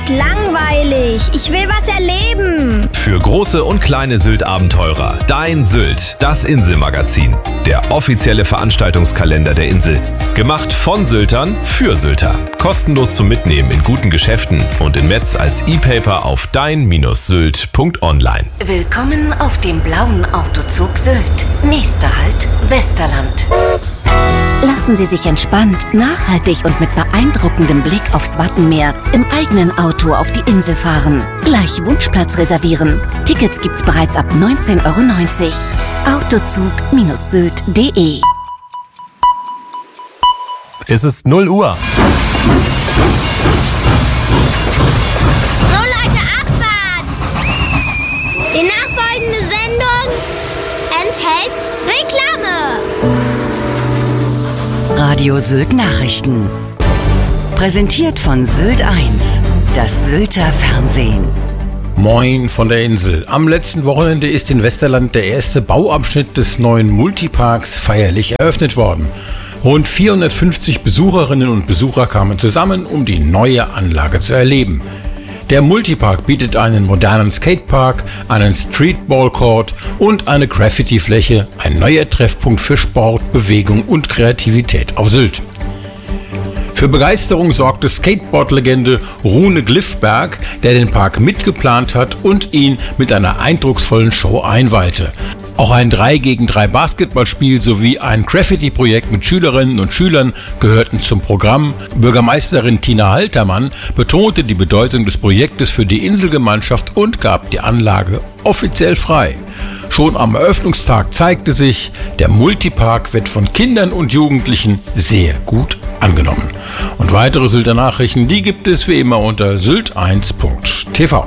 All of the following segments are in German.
ist langweilig. Ich will was erleben. Für große und kleine Sylt-Abenteurer. Dein Sylt, das Inselmagazin. Der offizielle Veranstaltungskalender der Insel. Gemacht von Syltern für Sylter. Kostenlos zum Mitnehmen in guten Geschäften und in Metz als E-Paper auf dein-sylt.online. Willkommen auf dem blauen Autozug Sylt. Nächster Halt, Westerland. Lassen Sie sich entspannt, nachhaltig und mit beeindruckendem Blick aufs Wattenmeer im eigenen Auto auf die Insel fahren. Gleich Wunschplatz reservieren. Tickets gibt's bereits ab 19,90 €. Autozug-sylt.de. Es ist 0 Uhr. So Leute, Abfahrt! Die nachfolgende Sendung enthält Reklame. Radio Sylt Nachrichten. Präsentiert von Sylt 1, das Sylter Fernsehen. Moin von der Insel. Am letzten Wochenende ist in Westerland der erste Bauabschnitt des neuen Multiparks feierlich eröffnet worden. Rund 450 Besucherinnen und Besucher kamen zusammen, um die neue Anlage zu erleben. Der Multipark bietet einen modernen Skatepark, einen Streetball-Court und eine Graffiti-Fläche, ein neuer Treffpunkt für Sport, Bewegung und Kreativität auf Sylt. Für Begeisterung sorgte Skateboard-Legende Rune Gliffberg, der den Park mitgeplant hat und ihn mit einer eindrucksvollen Show einweihte. Auch ein 3-gegen-3 Basketballspiel sowie ein Graffiti-Projekt mit Schülerinnen und Schülern gehörten zum Programm. Bürgermeisterin Tina Haltermann betonte die Bedeutung des Projektes für die Inselgemeinschaft und gab die Anlage offiziell frei. Schon am Eröffnungstag zeigte sich, der Multipark wird von Kindern und Jugendlichen sehr gut angenommen. Und weitere Sylter Nachrichten, die gibt es wie immer unter sylt1.tv.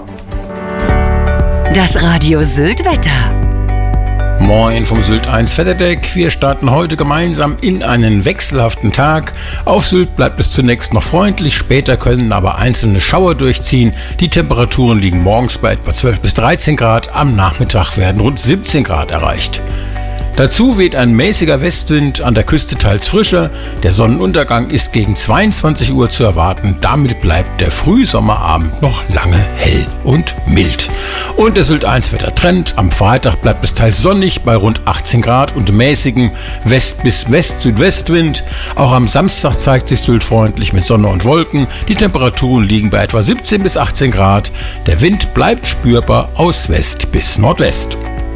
Das Radio Sylt Wetter. Moin vom Sylt 1 Wetterdeck. Wir starten heute gemeinsam in einen wechselhaften Tag. Auf Sylt bleibt es zunächst noch freundlich, später können aber einzelne Schauer durchziehen. Die Temperaturen liegen morgens bei etwa 12 bis 13 Grad, am Nachmittag werden rund 17 Grad erreicht. Dazu weht ein mäßiger Westwind, an der Küste teils frischer. Der Sonnenuntergang ist gegen 22 Uhr zu erwarten. Damit bleibt der Frühsommerabend noch lange hell und mild. Und der Sylt 1 Wettertrend. Am Freitag bleibt es teils sonnig bei rund 18 Grad und mäßigem West- bis West-Südwestwind. Auch am Samstag zeigt sich Sylt freundlich mit Sonne und Wolken. Die Temperaturen liegen bei etwa 17 bis 18 Grad. Der Wind bleibt spürbar aus West bis Nordwest.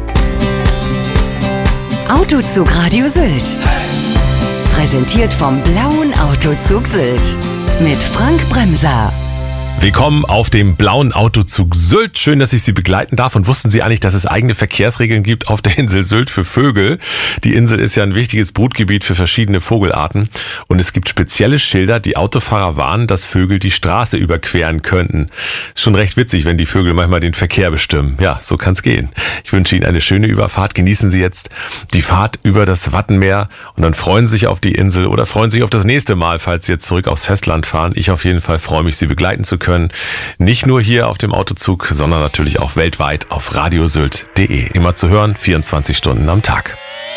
Autozug Radio Sylt. Präsentiert vom blauen Autozug Sylt. Mit Frank Bremser. Willkommen auf dem blauen Autozug Sylt. Schön, dass ich Sie begleiten darf. Und wussten Sie eigentlich, dass es eigene Verkehrsregeln gibt auf der Insel Sylt für Vögel? Die Insel ist ja ein wichtiges Brutgebiet für verschiedene Vogelarten. Und es gibt spezielle Schilder, die Autofahrer warnen, dass Vögel die Straße überqueren könnten. Ist schon recht witzig, wenn die Vögel manchmal den Verkehr bestimmen. Ja, so kann's gehen. Ich wünsche Ihnen eine schöne Überfahrt. Genießen Sie jetzt die Fahrt über das Wattenmeer und dann freuen Sie sich auf die Insel oder freuen sich auf das nächste Mal, falls Sie jetzt zurück aufs Festland fahren. Ich auf jeden Fall freue mich, Sie begleiten zu können. Nicht nur hier auf dem Autozug, sondern natürlich auch weltweit auf radiosylt.de. Immer zu hören, 24 Stunden am Tag.